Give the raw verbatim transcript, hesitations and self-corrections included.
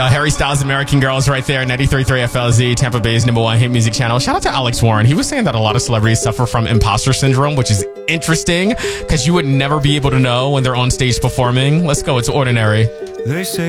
uh, Harry Styles' American Girls right there, ninety-three point three F L Z, Tampa Bay's number one hit music channel. Shout out to Alex Warren. He was saying that a lot of celebrities suffer from imposter syndrome, which is interesting because you would never be able to know when they're on stage performing. Let's go. It's Ordinary. They say